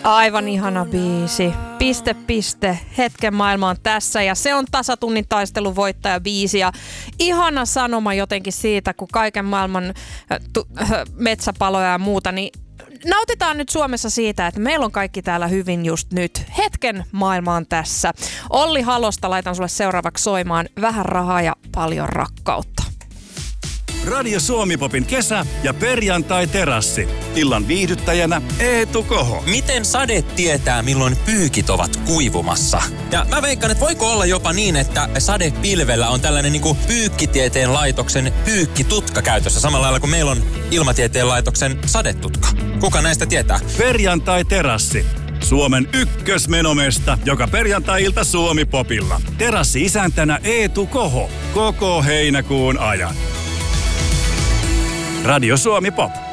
Aivan ihana biisi. Piste. Hetken maailma on tässä ja se on tasatunnin taistelun voittajabiisi. Ja ihana sanoma jotenkin siitä, kun kaiken maailman metsäpaloja ja muuta, niin nautitaan nyt Suomessa siitä, että meillä on kaikki täällä hyvin just nyt. Hetken maailma on tässä. Olli Halosta laitan sulle seuraavaksi soimaan Vähän rahaa ja paljon rakkautta. Radio Suomi-popin kesä- ja perjantai-terassi. Illan viihdyttäjänä Eetu Koho. Miten sade tietää, milloin pyykit ovat kuivumassa? Ja mä veikkaan, että voiko olla jopa niin, että sadepilvellä on tällainen niinku pyykkitieteen laitoksen pyykkitutka käytössä, samalla lailla kuin meillä on ilmatieteen laitoksen sadetutka. Kuka näistä tietää? Perjantai-terassi. Suomen ykkösmenomesta joka perjantai-ilta Suomi-popilla. Terassi isäntänä Eetu Koho. Koko heinäkuun ajan. Radio Suomi Pop.